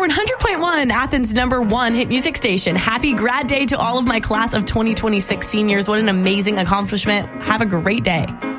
100.1, Athens' #1 hit music station. Happy grad day to all of my class of 2026 seniors. What an amazing accomplishment. Have a great day.